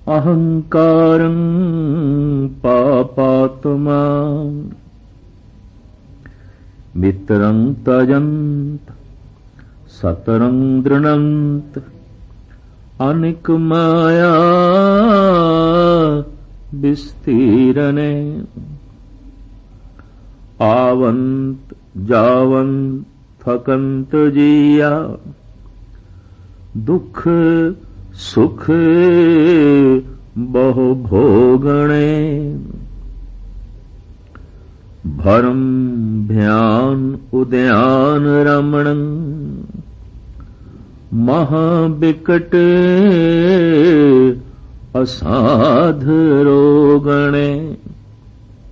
अहंकारं पापात्मा मित्रं तजन्त सतरं दृणन्त अनिक माया विस्तीरणे आवंत जावंत थकंत जिया दुख सुख बहु भोगणे भरम भ्यान उद्यान रमणं महाविकट असाध रोगणे